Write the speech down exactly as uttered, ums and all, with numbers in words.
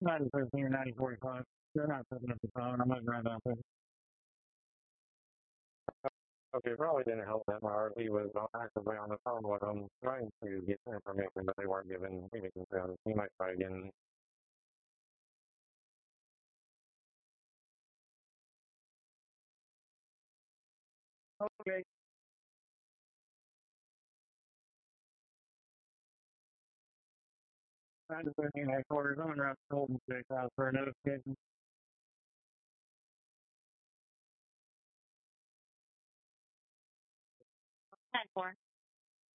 ninety fifteen, ninety forty-five. They're not picking up the phone. I'm not right out there. Okay, probably didn't help that Mark. He was actively on the phone with them trying to get information, but they weren't giving any consent. He might try again. Okay. ninety fifteen headquarters. I'm going to Golden State House for a notification. ten four.